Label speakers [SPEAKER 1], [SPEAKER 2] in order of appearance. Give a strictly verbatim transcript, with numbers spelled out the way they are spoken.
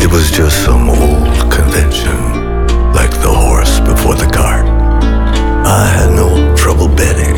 [SPEAKER 1] It was just some old convention, like the horse before the cart. I had no trouble betting.